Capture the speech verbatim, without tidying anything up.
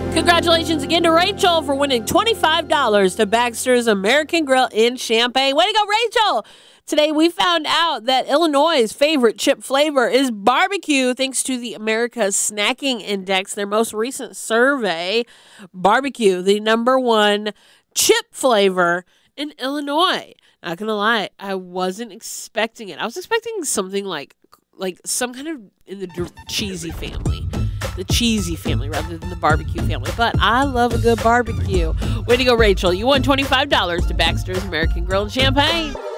Congratulations again to Rachel for winning twenty-five dollars to Baxter's American Grill in Champaign. Way to go, Rachel! Today we found out that Illinois' favorite chip flavor is barbecue thanks to the America's Snacking Index, their most recent survey. Barbecue, the number one chip flavor in Illinois. Not gonna lie, I wasn't expecting it. I was expecting something like like some kind of in the d- cheesy family. The cheesy family rather than the barbecue family. But I love a good barbecue. Way to go, Rachel. You won twenty-five dollars to Baxter's American Grill in Champaign.